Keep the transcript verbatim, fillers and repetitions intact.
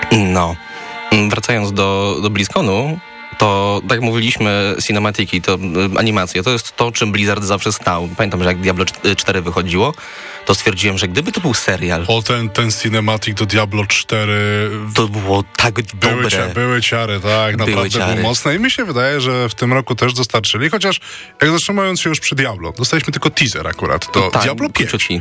No, wracając do, do BlizzConu, to tak jak mówiliśmy, cinematiki, to animacje, to jest to, czym Blizzard zawsze stał. Pamiętam, że jak Diablo cztery wychodziło, to stwierdziłem, że gdyby to był serial... O, ten, ten cinematic do Diablo cztery... To było tak dobre. Były, cia, były ciary, tak, były naprawdę ciary. było mocne i mi się wydaje, że w tym roku też dostarczyli, chociaż jak zatrzymując się już przy Diablo, dostaliśmy tylko teaser akurat do tak, Diablo pięć. Króciutki.